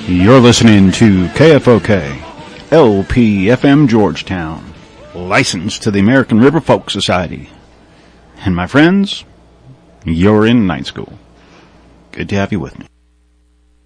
You're listening to KFOK, LPFM Georgetown, licensed to the American River Folk Society. And my friends, you're in night school. Good to have you with me.